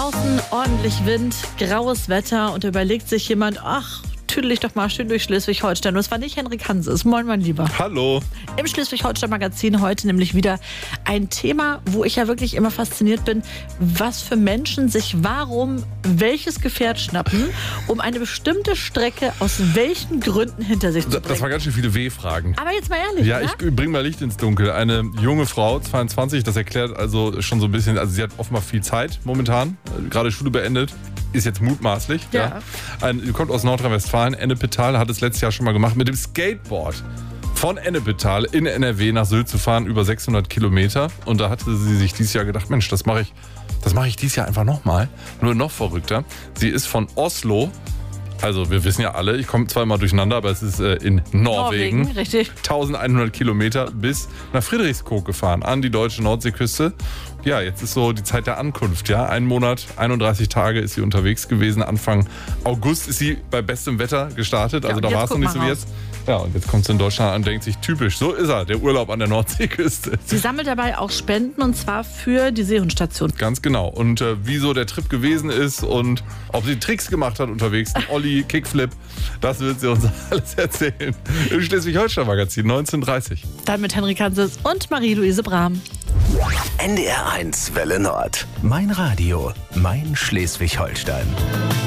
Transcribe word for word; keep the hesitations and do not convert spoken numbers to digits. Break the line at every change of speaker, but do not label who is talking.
Draußen ordentlich Wind, graues Wetter und da überlegt sich jemand, ach, tüdel ich doch mal schön durch Schleswig-Holstein. Und es war nicht Henrik Hanses. Moin, mein Lieber.
Hallo.
Im Schleswig-Holstein-Magazin heute nämlich wieder ein Thema, wo ich ja wirklich immer fasziniert bin, was für Menschen sich warum welches Gefährt schnappen, um eine bestimmte Strecke aus welchen Gründen hinter sich zu bringen.
Das waren ganz schön viele W-Fragen.
Aber jetzt mal ehrlich,
Ja,
oder?
ich bring mal Licht ins Dunkel. Eine junge Frau, zweiundzwanzig, das erklärt also schon so ein bisschen, also sie hat offenbar viel Zeit momentan, gerade Schule beendet, ist jetzt mutmaßlich.
Ja.
Ja. Ein, kommt aus Nordrhein-Westfalen, Ennepetal, hat es letztes Jahr schon mal gemacht, mit dem Skateboard von Ennepetal in N R W nach Sylt zu fahren, über sechshundert Kilometer. Und da hatte sie sich dieses Jahr gedacht, Mensch, das mache ich, das mache ich dieses Jahr einfach nochmal. Nur noch verrückter. Sie ist von Oslo, also wir wissen ja alle, ich komme zweimal durcheinander, aber es ist äh, in Norwegen,
Norwegen, richtig.
eintausendeinhundert Kilometer bis nach Friedrichskoog gefahren, an die deutsche Nordseeküste. Ja, jetzt ist so die Zeit der Ankunft, ja. Ein Monat, einunddreißig Tage ist sie unterwegs gewesen. Anfang August ist sie bei bestem Wetter gestartet, also
Ja,
da
jetzt
war es noch
guck
nicht so
mal
wie
raus.
jetzt. Ja, und jetzt kommt sie in Deutschland an und denkt sich, typisch, so ist er, der Urlaub an der Nordseeküste.
Sie sammelt dabei auch Spenden und zwar für die Seehundstation.
Ganz genau. Und äh, wieso der Trip gewesen ist und ob sie Tricks gemacht hat unterwegs, ein Olli, Kickflip, das wird sie uns alles erzählen. Im Schleswig-Holstein-Magazin neunzehn Uhr dreißig.
Dann mit Henrik Hanses und Marie-Louise Brahm.
N D R eins Welle Nord. Mein Radio, mein Schleswig-Holstein.